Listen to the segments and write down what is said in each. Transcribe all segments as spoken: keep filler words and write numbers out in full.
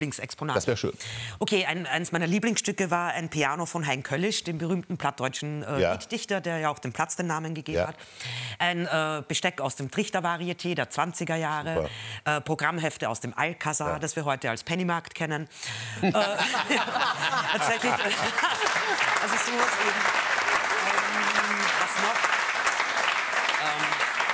Lieblingsexponat. Das wäre schön. Okay, ein, eines meiner Lieblingsstücke war ein Piano von Hein Köllisch, dem berühmten plattdeutschen äh, Ja. Lieddichter, der ja auch dem Platz den Namen gegeben Ja. hat. Ein äh, Besteck aus dem Trichter-Varieté der zwanziger Jahre, äh, Programmhefte aus dem Alcazar, Ja. das wir heute als Pennymarkt kennen. äh, tatsächlich, äh, also sowas eben. Ähm, was noch? Ähm,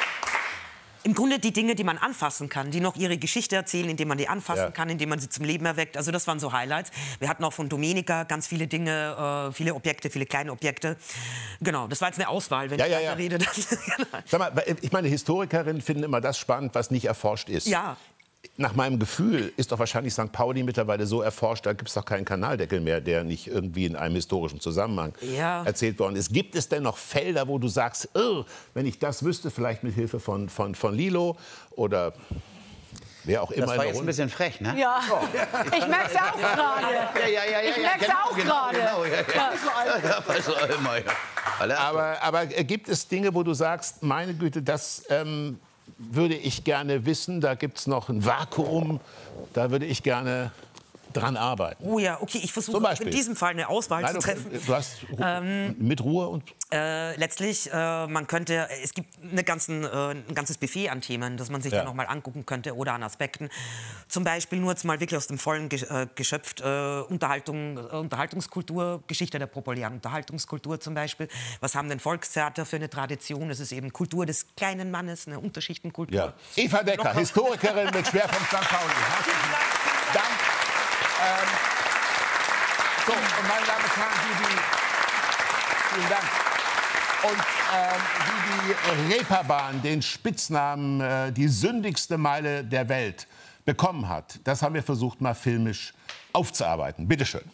Im Grunde die Dinge, die man anfassen kann, die noch ihre Geschichte erzählen, indem man die anfassen Ja. kann, indem man sie zum Leben erweckt. Also das waren so Highlights. Wir hatten auch von Domenica ganz viele Dinge, äh, viele Objekte, viele kleine Objekte. Genau, das war jetzt eine Auswahl, wenn Ja, ich ja, weiter ja. rede. Dann, Sag mal, ich meine, Historikerinnen finden immer das spannend, was nicht erforscht ist. ja. Nach meinem Gefühl ist doch wahrscheinlich Sankt Pauli mittlerweile so erforscht, da gibt es doch keinen Kanaldeckel mehr, der nicht irgendwie in einem historischen Zusammenhang Ja. erzählt worden ist. Gibt es denn noch Felder, wo du sagst, oh, wenn ich das wüsste, vielleicht mit Hilfe von, von, von Lilo oder wer auch immer. Das in war der jetzt ein Runde? bisschen frech, ne? Ja, ich merke es auch gerade. Ja, ja, ja, ja, Ich merke es genau, auch genau, gerade. Genau, ja, ja. Ja, ja, weiß auch immer, ja. Alle Aber, aber äh, gibt es Dinge, wo du sagst, meine Güte, das ähm, würde ich gerne wissen, da gibt es noch ein Vakuum, da würde ich gerne dran arbeiten. Oh ja, okay, ich Zum versuche Beispiel. in diesem Fall eine Auswahl Nein, zu du, treffen. du hast Ru- mit Ruhe und Äh, letztlich, äh, man könnte, es gibt eine ganzen, äh, ein ganzes Buffet an Themen, das man sich Ja. dann noch mal angucken könnte oder an Aspekten. Zum Beispiel nur jetzt mal wirklich aus dem Vollen ge äh, geschöpft, äh, Unterhaltung, äh, Unterhaltungskultur, Geschichte der populären Unterhaltungskultur zum Beispiel. Was haben denn Volkstheater für eine Tradition? Es ist eben Kultur des kleinen Mannes, eine Unterschichtenkultur. ja. Eva Decker, Locker. Historikerin mit Schwerpunkt Sankt Pauli. Herzlichen Dank. Ähm, so, und meine Damen und Herren, die, die, vielen Dank. Und ähm, wie die Reeperbahn den Spitznamen äh, die sündigste Meile der Welt bekommen hat, das haben wir versucht, mal filmisch aufzuarbeiten. Bitte schön.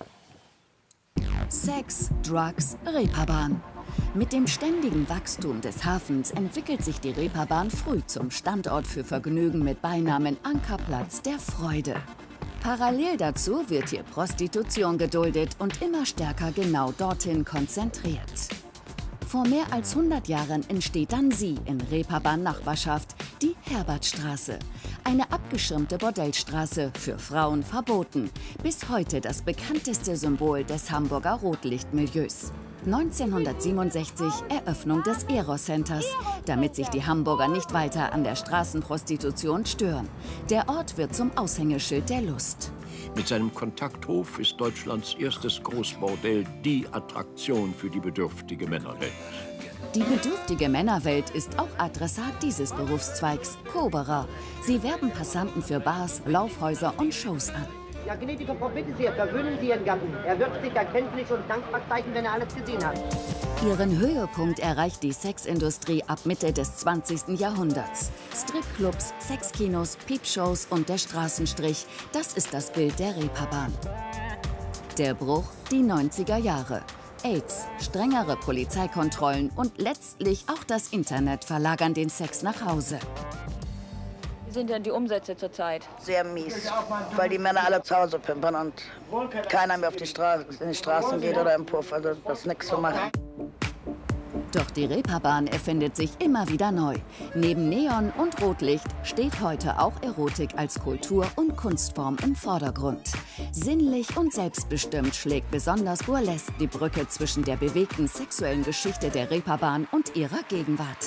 Sex, Drugs, Reeperbahn. Mit dem ständigen Wachstum des Hafens entwickelt sich die Reeperbahn früh zum Standort für Vergnügen mit Beinamen Ankerplatz der Freude. Parallel dazu wird hier Prostitution geduldet und immer stärker genau dorthin konzentriert. Vor mehr als hundert Jahren entsteht dann sie in Reeperbahn-Nachbarschaft, die Herbertstraße. Eine abgeschirmte Bordellstraße, für Frauen verboten. Bis heute das bekannteste Symbol des Hamburger Rotlichtmilieus. neunzehnhundertsiebenundsechzig Eröffnung des Eros-Centers, damit sich die Hamburger nicht weiter an der Straßenprostitution stören. Der Ort wird zum Aushängeschild der Lust. Mit seinem Kontakthof ist Deutschlands erstes Großbordell die Attraktion für die bedürftige Männerwelt. Die bedürftige Männerwelt ist auch Adressat dieses Berufszweigs, Koberer. Sie werben Passanten für Bars, Laufhäuser und Shows an. Ja, gnädige Frau, bitte sehr, verwöhnen Sie Ihren Gatten. Er wird sich erkenntlich und dankbar zeigen, wenn er alles gesehen hat. Ihren Höhepunkt erreicht die Sexindustrie ab Mitte des zwanzigsten Jahrhunderts. Stripclubs, Sexkinos, Peepshows und der Straßenstrich, das ist das Bild der Reeperbahn. Der Bruch, die neunziger Jahre. AIDS, strengere Polizeikontrollen und letztlich auch das Internet verlagern den Sex nach Hause. Wie sind denn die Umsätze zurzeit? Sehr mies, weil die Männer alle zu Hause pimpern und keiner mehr auf die Straße, in die Straßen geht oder im Puff, also das ist nichts zu machen. Doch die Reeperbahn erfindet sich immer wieder neu. Neben Neon und Rotlicht steht heute auch Erotik als Kultur- und Kunstform im Vordergrund. Sinnlich und selbstbestimmt schlägt besonders Burlesque die Brücke zwischen der bewegten sexuellen Geschichte der Reeperbahn und ihrer Gegenwart.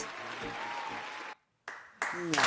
Ja.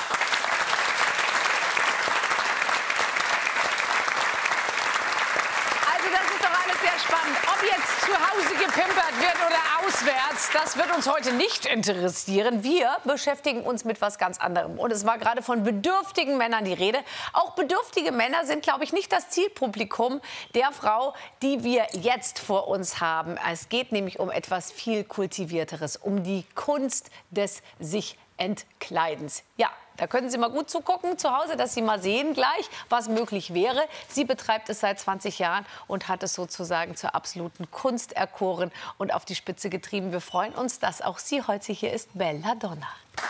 Spannend. Ob jetzt zu Hause gepimpert wird oder auswärts, das wird uns heute nicht interessieren. Wir beschäftigen uns mit was ganz anderem. Und es war gerade von bedürftigen Männern die Rede. Auch bedürftige Männer sind, glaube ich, nicht das Zielpublikum der Frau, die wir jetzt vor uns haben. Es geht nämlich um etwas viel Kultivierteres, um die Kunst des sich Entkleidens. Ja, da können Sie mal gut zugucken zu Hause, dass Sie mal sehen gleich, was möglich wäre. Sie betreibt es seit zwanzig Jahren und hat es sozusagen zur absoluten Kunst erkoren und auf die Spitze getrieben. Wir freuen uns, dass auch sie heute hier ist, Belladonna.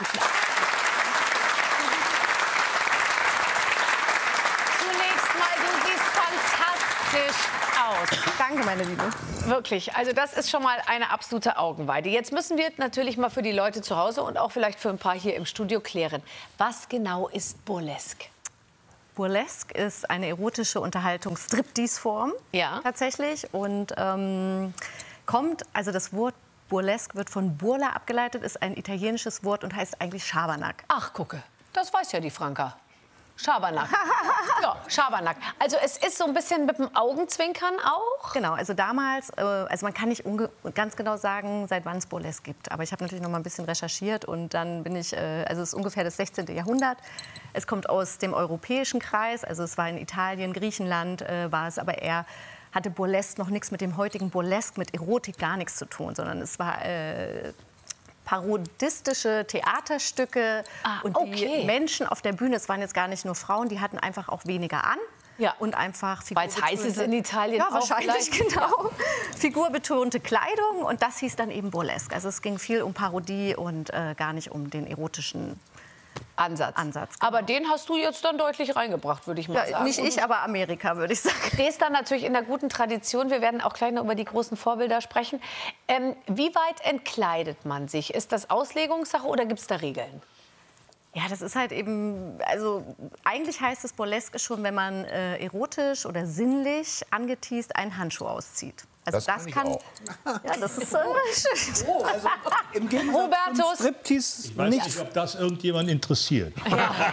Zunächst mal, du siehst fantastisch aus. Danke, meine Liebe. Wirklich, also das ist schon mal eine absolute Augenweide. Jetzt müssen wir natürlich mal für die Leute zu Hause und auch vielleicht für ein paar hier im Studio klären, was genau ist Burlesque? Burlesque ist eine erotische Unterhaltungs-Striptease-Form, ja. tatsächlich. Und ähm, kommt, also das Wort Burlesque wird von Burla abgeleitet, ist ein italienisches Wort und heißt eigentlich Schabernack. Ach, gucke, das weiß ja die Franka. Schabernack. Ja, Schabernack. Also es ist so ein bisschen mit dem Augenzwinkern auch? Genau, also damals, äh, also man kann nicht ganz genau sagen, seit wann es Burlesque gibt. Aber ich habe natürlich noch mal ein bisschen recherchiert und dann bin ich, äh, also es ist ungefähr das sechzehnte Jahrhundert. Es kommt aus dem europäischen Kreis, also es war in Italien, Griechenland äh, war es aber eher, hatte Burlesque noch nichts mit dem heutigen Burlesque, mit Erotik gar nichts zu tun, sondern es war äh, parodistische Theaterstücke. Ah, und okay. die Menschen auf der Bühne, es waren jetzt gar nicht nur Frauen, die hatten einfach auch weniger an. Ja. Und einfach weil es heiß ist in Italien ja, auch wahrscheinlich, vielleicht. genau. Figurbetonte Kleidung und das hieß dann eben Burlesque. Also es ging viel um Parodie und äh, gar nicht um den erotischen Ansatz. Ansatz genau. Aber den hast du jetzt dann deutlich reingebracht, würde ich mal ja, sagen. nicht ich, aber Amerika, würde ich sagen. Stehst dann natürlich in der guten Tradition. Wir werden auch gleich noch über die großen Vorbilder sprechen. Ähm, wie weit entkleidet man sich? Ist das Auslegungssache oder gibt es da Regeln? Ja, das ist halt eben, also eigentlich heißt es Burlesque schon, wenn man äh, erotisch oder sinnlich angeteast einen Handschuh auszieht. Also das, das kann, ich kann auch. Ja, das ist äh, schön. Oh, also im Gegensatz Robertus. zum Striptease Ich weiß nicht, ob das irgendjemand interessiert. Ja.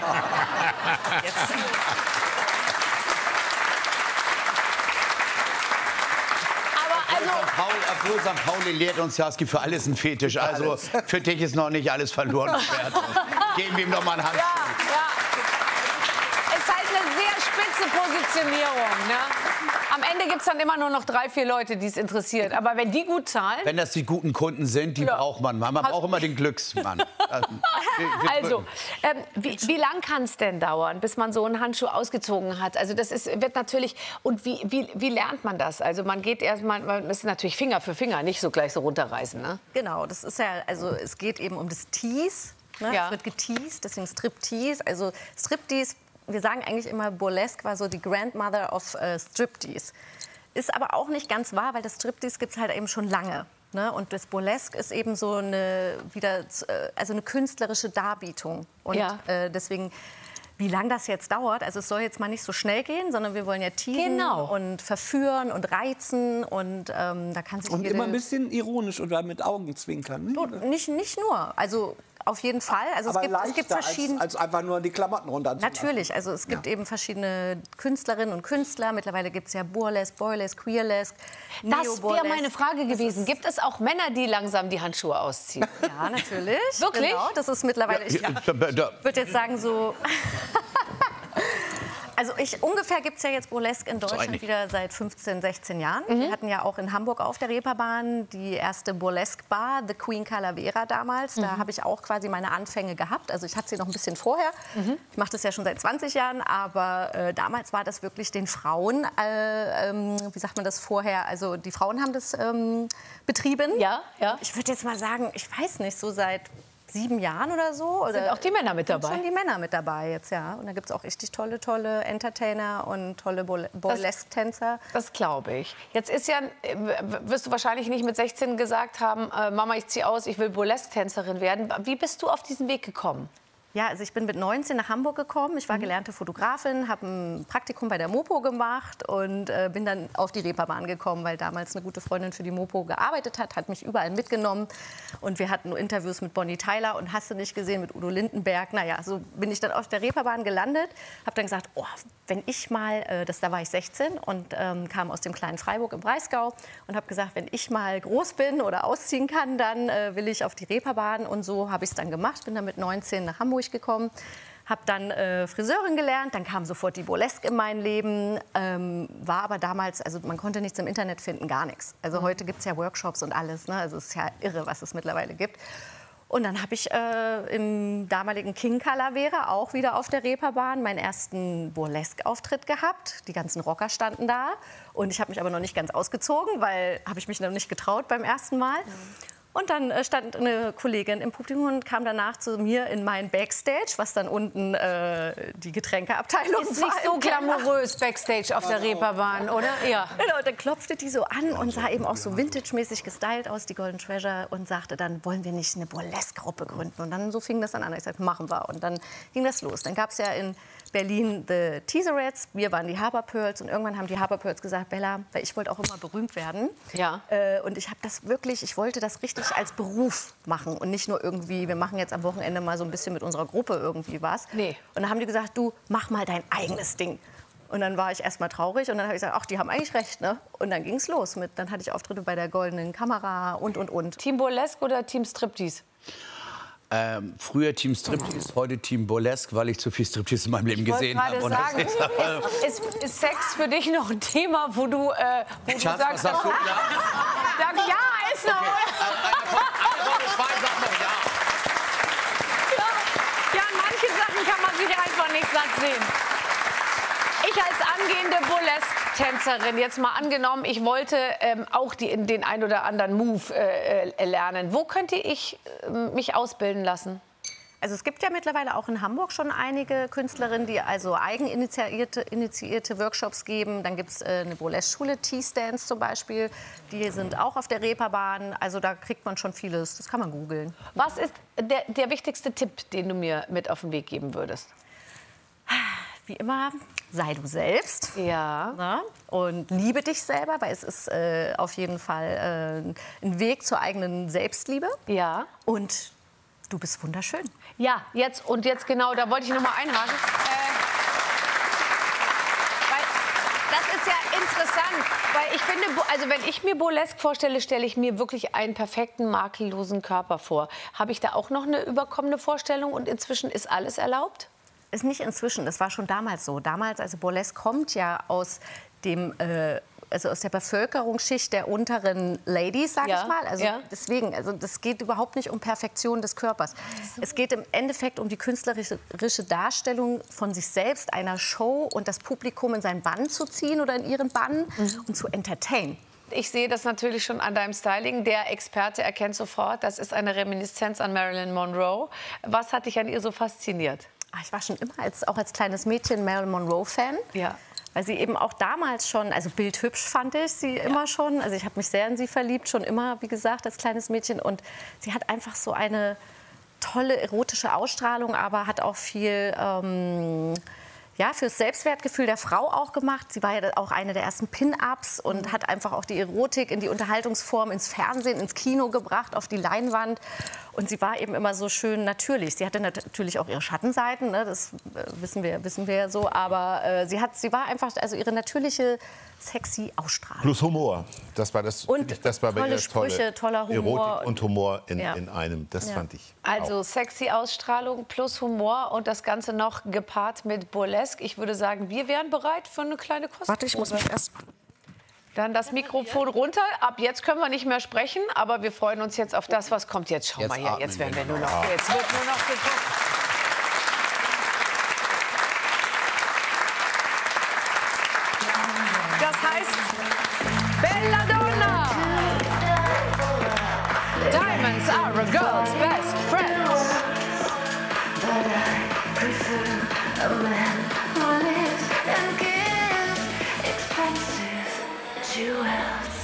Paul, obwohl Sankt Pauli lehrt uns ja, es gibt für alles einen Fetisch. Also für dich ist noch nicht alles verloren. Geben wir ihm noch mal einen Handschuh. Ja, ja. Ist halt eine sehr spitze Positionierung. Ne? Am Ende gibt es dann immer nur noch drei, vier Leute, die es interessiert. Aber wenn die gut zahlen... Wenn das die guten Kunden sind, die Ja. braucht man. Man braucht immer den Glücksmann. Also, ähm, wie, wie lang kann es denn dauern, bis man so einen Handschuh ausgezogen hat? Also das ist, wird natürlich... Und wie, wie, wie lernt man das? Also man geht erstmal... Das ist natürlich Finger für Finger, nicht so gleich so runterreißen, ne? Genau, das ist ja, also es geht eben um das Tease. Ne? Ja. Es wird geteased, deswegen Striptease. Also Striptease, wir sagen eigentlich immer, Burlesque war so die Grandmother of äh, Striptease. Ist aber auch nicht ganz wahr, weil das Striptease gibt es halt eben schon lange. Ne? Und das Burlesque ist eben so eine, wieder, also eine künstlerische Darbietung. Und Ja. äh, deswegen, wie lange das jetzt dauert, also es soll jetzt mal nicht so schnell gehen, sondern wir wollen ja teasen Genau. und verführen und reizen. Und ähm, da kann sich Und jede... immer ein bisschen ironisch oder mit Augenzwinkern. Ne? Du, nicht, nicht nur, also auf jeden Fall. Also Aber es gibt, es gibt leichter verschiedene... als, als einfach nur die Klamotten runterzulassen. Natürlich, also es gibt Ja. eben verschiedene Künstlerinnen und Künstler. Mittlerweile gibt es ja Burlesque, Boylesque, Queerlesque, Das wäre Neo-Burlesque. meine Frage gewesen. Gibt es auch Männer, die langsam die Handschuhe ausziehen? Ja, natürlich. Wirklich? Genau, das ist mittlerweile... Ich Ja, da- da- würde jetzt sagen so... Also ich, ungefähr gibt es ja jetzt Burlesque in Deutschland einig. wieder seit fünfzehn, sechzehn Jahren. Mhm. Wir hatten ja auch in Hamburg auf der Reeperbahn die erste Burlesque-Bar, The Queen Calavera damals. Mhm. Da habe ich auch quasi meine Anfänge gehabt. Also ich hatte sie noch ein bisschen vorher. Mhm. Ich mache das ja schon seit zwanzig Jahren, aber äh, damals war das wirklich den Frauen, äh, ähm, wie sagt man das vorher, also die Frauen haben das ähm, betrieben. Ja, ja. Ich würde jetzt mal sagen, ich weiß nicht, so seit sieben Jahren oder so. Oder Sind auch die Männer mit sind dabei? schon die Männer mit dabei jetzt, ja. Und da gibt es auch richtig tolle, tolle Entertainer und tolle Bur- Burlesque-Tänzer. Das glaube ich. Jetzt ist ja, äh, wirst du wahrscheinlich nicht mit sechzehn gesagt haben, äh, Mama, ich ziehe aus, ich will Burlesque-Tänzerin werden. Wie bist du auf diesen Weg gekommen? Ja, also ich bin mit neunzehn nach Hamburg gekommen. Ich war gelernte Fotografin, habe ein Praktikum bei der Mopo gemacht und äh, bin dann auf die Reeperbahn gekommen, weil damals eine gute Freundin für die Mopo gearbeitet hat, hat mich überall mitgenommen. Und wir hatten Interviews mit Bonnie Tyler und hast du nicht gesehen, mit Udo Lindenberg. Naja, so bin ich dann auf der Reeperbahn gelandet, habe dann gesagt, oh, wenn ich mal, äh, das, da war ich sechzehn und ähm, kam aus dem kleinen Freiburg im Breisgau und habe gesagt, wenn ich mal groß bin oder ausziehen kann, dann äh, will ich auf die Reeperbahn. Und so habe ich es dann gemacht, bin dann mit neunzehn nach Hamburg gekommen, habe dann äh, Friseurin gelernt, dann kam sofort die Burlesque in mein Leben, ähm, war aber damals, also man konnte nichts im Internet finden, gar nichts. Also heute gibt es ja Workshops und alles, ne? Also es ist ja irre, was es mittlerweile gibt. Und dann habe ich äh, im damaligen King Calavera auch wieder auf der Reeperbahn meinen ersten Burlesque-Auftritt gehabt. Die ganzen Rocker standen da und ich habe mich aber noch nicht ganz ausgezogen, weil habe ich mich noch nicht getraut beim ersten Mal. Und dann äh, stand eine Kollegin im Publikum und kam danach zu mir in mein Backstage, was dann unten äh, die Getränkeabteilung Ist war. nicht so im Keller. glamourös Backstage auf der Reeperbahn, oder? Ja. Genau, dann klopfte die so an und sah eben auch so vintage-mäßig gestylt aus, die Golden Treasure, und sagte dann, wollen wir nicht eine Burlesque-Gruppe gründen? Und dann so fing das dann an. Ich sagte, machen wir. Und dann ging das los. Dann gab es ja in Berlin The Teaserettes, wir waren die Harper Pearls und irgendwann haben die Harper Pearls gesagt, Bella, weil ich wollte auch immer berühmt werden. Ja. Äh, und ich habe das wirklich, ich wollte das richtig als Beruf machen und nicht nur irgendwie, wir machen jetzt am Wochenende mal so ein bisschen mit unserer Gruppe irgendwie was. Nee. Und dann haben die gesagt, du, mach mal dein eigenes Ding. Und dann war ich erst mal traurig und dann habe ich gesagt, ach, die haben eigentlich recht, ne? Und dann ging es los mit, dann hatte ich Auftritte bei der Goldenen Kamera und, und, und. Team Burlesque oder Team Striptease? Ähm, früher Team Striptease, heute Team Burlesque, weil ich zu viel Striptease in meinem Leben gesehen habe. Ich wollte gerade sagen, ist, ist, ist Sex für dich noch ein Thema, wo du, äh, wo du Schatz, sagst, was sagst du? Ja. Sag, ja, ist noch. Okay. Eine Woche, zwei Sachen noch, ja. Ja, ja, manche Sachen kann man sich einfach nicht satt sehen. Ich als angehende Burlesque-Tänzerin, jetzt mal angenommen, ich wollte ähm, auch die, den ein oder anderen Move äh, äh, lernen. Wo könnte ich äh, mich ausbilden lassen? Also es gibt ja mittlerweile auch in Hamburg schon einige Künstlerinnen, die also eigeninitiierte initiierte Workshops geben. Dann gibt es äh, eine Burlesque-Schule, T-Stance zum Beispiel. Die sind auch auf der Reeperbahn. Also da kriegt man schon vieles. Das kann man googeln. Was ist der, der wichtigste Tipp, den du mir mit auf den Weg geben würdest? Wie immer, sei du selbst. Ja. Na? Und liebe dich selber, weil es ist äh, auf jeden Fall äh, ein Weg zur eigenen Selbstliebe. Ja. Und du bist wunderschön. Ja, jetzt und jetzt genau, da wollte ich noch mal einhaken. Äh, weil das ist ja interessant, weil ich finde, also wenn ich mir Burlesque vorstelle, stelle ich mir wirklich einen perfekten, makellosen Körper vor. Habe ich da auch noch eine überkommene Vorstellung und inzwischen ist alles erlaubt? Ist nicht inzwischen, das war schon damals so. Damals, also Burlesque kommt ja aus dem, äh, also aus der Bevölkerungsschicht der unteren Ladies, sag Ja, ich mal. Also ja. deswegen, also das geht überhaupt nicht um Perfektion des Körpers. Es geht im Endeffekt um die künstlerische Darstellung von sich selbst, einer Show und das Publikum in seinen Bann zu ziehen oder in ihren Bann Mhm. und zu entertainen. Ich sehe das natürlich schon an deinem Styling. Der Experte erkennt sofort, das ist eine Reminiszenz an Marilyn Monroe. Was hat dich an ihr so fasziniert? Ah, ich war schon immer, als, auch als kleines Mädchen, Marilyn Monroe-Fan. Ja. Weil sie eben auch damals schon, also bildhübsch fand ich sie immer schon. Also ich habe mich sehr in sie verliebt, schon immer, wie gesagt, als kleines Mädchen. Und sie hat einfach so eine tolle erotische Ausstrahlung, aber hat auch viel ähm, ja, fürs Selbstwertgefühl der Frau auch gemacht. Sie war ja auch eine der ersten Pin-Ups und hat einfach auch die Erotik in die Unterhaltungsform, ins Fernsehen, ins Kino gebracht, auf die Leinwand. Und sie war eben immer so schön natürlich. Sie hatte natürlich auch ihre Schattenseiten, ne? Das äh, wissen wir, wissen wir ja so. Aber äh, sie, hat, sie war einfach, also ihre natürliche, sexy Ausstrahlung. Plus Humor. Das war, das, Und das war bei tolle ihr tolle. Sprüche, toller Humor. Erotik und Humor in, Ja. in einem. Das Ja. fand ich. Also sexy Ausstrahlung plus Humor und das Ganze noch gepaart mit Burlesque. Ich würde sagen, wir wären bereit für eine kleine Kostprobe. Warte, ich muss mich erst... Dann das Mikrofon runter. Ab jetzt können wir nicht mehr sprechen, aber wir freuen uns jetzt auf das, was kommt. Jetzt schau Jetzt mal hier, jetzt atmen werden wir wir nur noch. noch, jetzt wird nur noch geguckt. Das heißt Belladonna. Diamonds are a girl's best friends. A man who lives and gives expensive jewels.